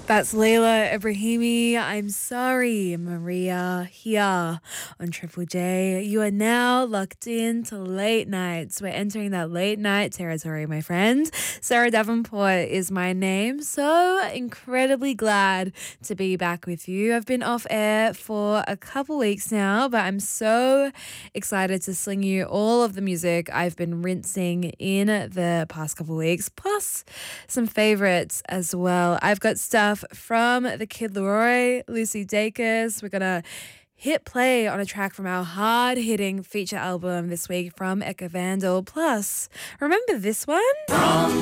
That's Layla Ibrahimi. I'm sorry, Maria here on Triple J. You are now locked in to late nights. We're entering that late night territory, my friend. Sarah Davenport is my name. So incredibly glad to be back with you. I've been off air for a couple weeks now, but I'm so excited to sling you all of the music I've been rinsing in the past couple weeks, plus some favorites as well. I've got stuff from The Kid Laroi, Lucy Dacus. We're going to hit play on a track from our hard-hitting feature album this week from Eka Vandal. Plus, remember this one?